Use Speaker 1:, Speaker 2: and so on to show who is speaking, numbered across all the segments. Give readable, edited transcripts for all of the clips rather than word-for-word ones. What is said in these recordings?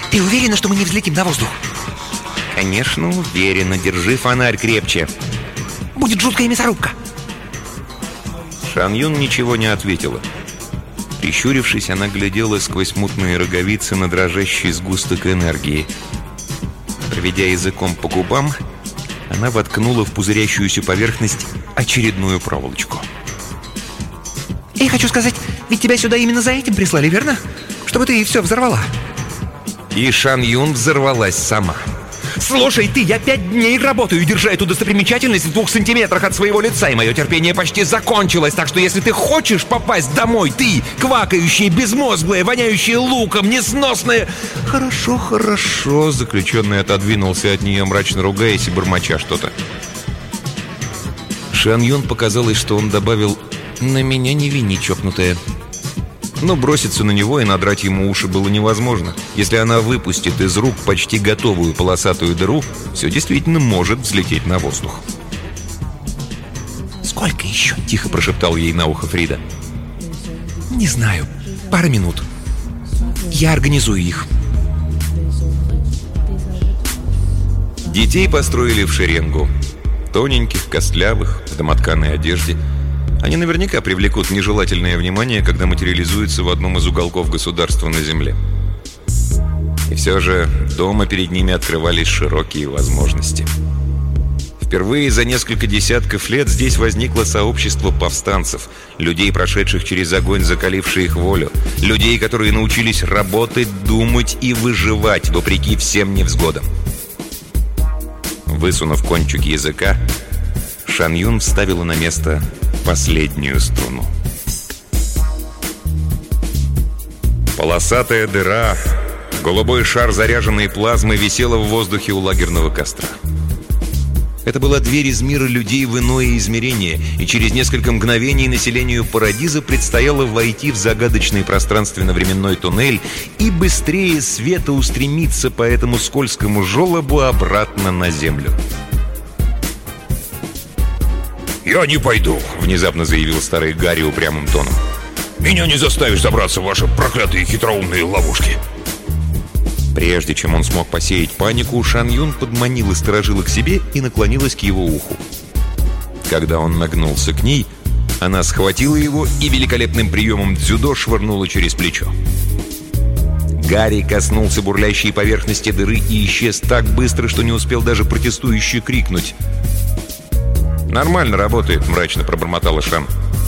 Speaker 1: Ты уверена, что мы не взлетим на воздух?
Speaker 2: Конечно, уверена. Держи фонарь крепче.
Speaker 1: Будет жуткая мясорубка.
Speaker 2: Шан Юн ничего не ответила. Прищурившись, она глядела сквозь мутные роговицы на дрожащий сгусток энергии. Проведя языком по губам, она воткнула в пузырящуюся поверхность очередную проволочку.
Speaker 1: Я хочу сказать, ведь тебя сюда именно за этим прислали, верно? Чтобы ты все взорвала.
Speaker 2: И Шан Юн взорвалась сама.
Speaker 1: Слушай, я 5 дней работаю, держа эту достопримечательность в 2 сантиметрах от своего лица, и мое терпение почти закончилось. Так что если ты хочешь попасть домой, ты, квакающая, безмозглая, воняющая луком, несносная...
Speaker 2: Хорошо, заключенный отодвинулся от нее, мрачно ругаясь и бормоча что-то. Шан Юн показалось, что он добавил: «На меня не вини, чокнутая». Но броситься на него и надрать ему уши было невозможно. Если она выпустит из рук почти готовую полосатую дыру, все действительно может взлететь на воздух.
Speaker 1: «Сколько еще?»
Speaker 2: — тихо прошептал ей на ухо Фрида.
Speaker 1: «Не знаю. Пара минут. Я организую их».
Speaker 2: Детей построили в шеренгу. Тоненьких, костлявых, в домотканой одежде. Они наверняка привлекут нежелательное внимание, когда материализуются в одном из уголков государства на земле. И все же дома перед ними открывались широкие возможности. Впервые за несколько десятков лет здесь возникло сообщество повстанцев, людей, прошедших через огонь, закаливших их волю, людей, которые научились работать, думать и выживать, вопреки всем невзгодам. Высунув кончик языка, Шан Юн вставила на место последнюю струну. Полосатая дыра, голубой шар заряженной плазмы висела в воздухе у лагерного костра. Это была дверь из мира людей в иное измерение, и через несколько мгновений населению Парадиза предстояло войти в загадочный пространственно-временной туннель и быстрее света устремиться по этому скользкому желобу обратно на Землю.
Speaker 3: «Я не пойду»,
Speaker 2: — внезапно заявил старый Гарри упрямым тоном.
Speaker 3: «Меня не заставишь забраться в ваши проклятые хитроумные ловушки».
Speaker 2: Прежде чем он смог посеять панику, Шан Юн подманила сторожила к себе и наклонилась к его уху. Когда он нагнулся к ней, она схватила его и великолепным приемом дзюдо швырнула через плечо. Гарри коснулся бурлящей поверхности дыры и исчез так быстро, что не успел даже протестующе крикнуть. «Нормально работает», — мрачно пробормотала Шан.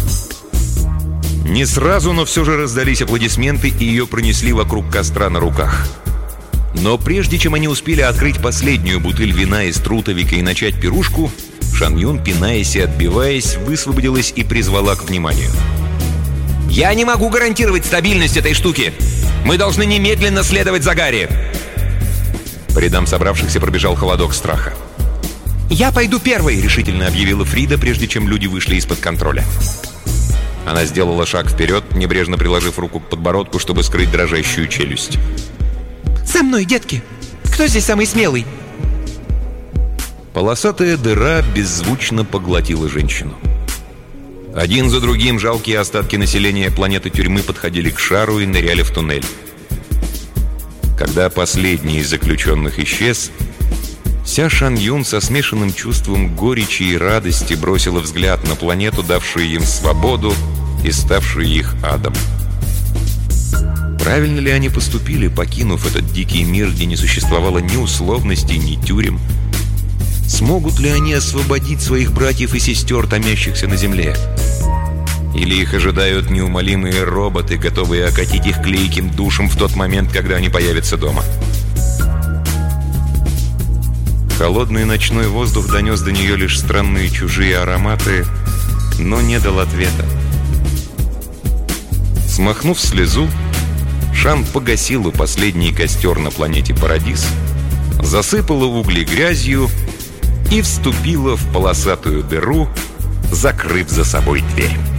Speaker 2: Не сразу, но все же раздались аплодисменты, и ее пронесли вокруг костра на руках. Но прежде чем они успели открыть последнюю бутыль вина из трутовика и начать пирушку, Шан Юн, пинаясь и отбиваясь, высвободилась и призвала к вниманию. «Я не могу гарантировать стабильность этой штуки! Мы должны немедленно следовать за Гарри!» По рядам собравшихся пробежал холодок страха.
Speaker 1: «Я пойду первой!» —
Speaker 2: решительно объявила Фрида, прежде чем люди вышли из-под контроля. Она сделала шаг вперед, небрежно приложив руку к подбородку, чтобы скрыть дрожащую челюсть.
Speaker 1: «За мной, детки! Кто здесь самый смелый?»
Speaker 2: Полосатая дыра беззвучно поглотила женщину. Один за другим жалкие остатки населения планеты тюрьмы подходили к шару и ныряли в туннель. Когда последний из заключенных исчез, вся Шан Юн со смешанным чувством горечи и радости бросила взгляд на планету, давшую им свободу и ставшую их адом. Правильно ли они поступили, покинув этот дикий мир, где не существовало ни условностей, ни тюрем? Смогут ли они освободить своих братьев и сестер, томящихся на земле? Или их ожидают неумолимые роботы, готовые окатить их клейким душем в тот момент, когда они появятся дома? Холодный ночной воздух донес до нее лишь странные чужие ароматы, но не дал ответа. Смахнув слезу, Шан погасила последний костер на планете Парадиз, засыпала угли грязью и вступила в полосатую дыру, закрыв за собой дверь.